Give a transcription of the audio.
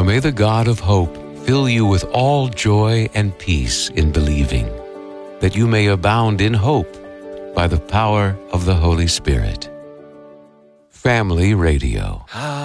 Now may the God of hope fill you with all joy and peace in believing, that you may abound in hope by the power of the Holy Spirit. Family Radio.